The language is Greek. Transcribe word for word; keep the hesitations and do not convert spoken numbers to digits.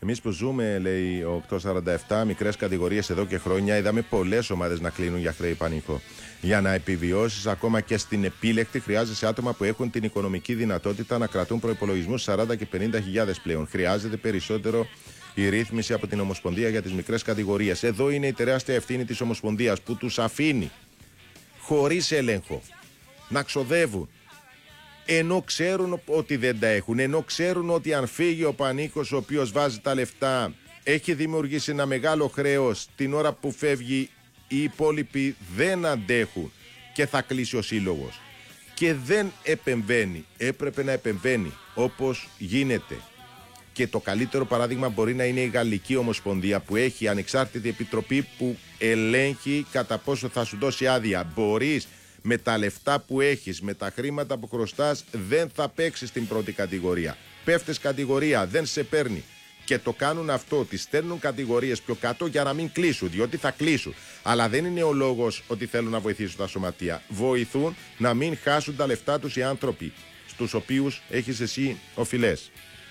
Εμείς που ζούμε, λέει ο οκτακόσια σαράντα επτά, μικρές κατηγορίες εδώ και χρόνια, είδαμε πολλές ομάδες να κλείνουν για χρέη πανικό. Για να επιβιώσεις ακόμα και στην επίλεκτη, χρειάζεσαι άτομα που έχουν την οικονομική δυνατότητα να κρατούν προϋπολογισμούς σαράντα και πενήντα χιλιάδες πλέον. Χρειάζεται περισσότερο η ρύθμιση από την Ομοσπονδία για τις μικρές κατηγορίες. Εδώ είναι η τεράστια ευθύνη της Ομοσπονδίας που τους αφήνει χωρίς έλεγχο να ξοδεύουν. Ενώ ξέρουν ότι δεν τα έχουν, ενώ ξέρουν ότι αν φύγει ο Πανίκος, ο οποίος βάζει τα λεφτά, έχει δημιουργήσει ένα μεγάλο χρέος, την ώρα που φεύγει οι υπόλοιποι δεν αντέχουν και θα κλείσει ο σύλλογος. Και δεν επεμβαίνει. Έπρεπε να επεμβαίνει όπως γίνεται. Και το καλύτερο παράδειγμα μπορεί να είναι η Γαλλική Ομοσπονδία, που έχει ανεξάρτητη επιτροπή που ελέγχει κατά πόσο θα σου δώσει άδεια. Μπορείς με τα λεφτά που έχεις, με τα χρήματα που χρωστάς, δεν θα παίξεις στην πρώτη κατηγορία. Πέφτεις κατηγορία, δεν σε παίρνει. Και το κάνουν αυτό, ότι στέλνουν κατηγορίες πιο κάτω για να μην κλείσουν, διότι θα κλείσουν. Αλλά δεν είναι ο λόγος ότι θέλουν να βοηθήσουν τα σωματεία. Βοηθούν να μην χάσουν τα λεφτά τους οι άνθρωποι, στους οποίους έχεις εσύ οφειλές.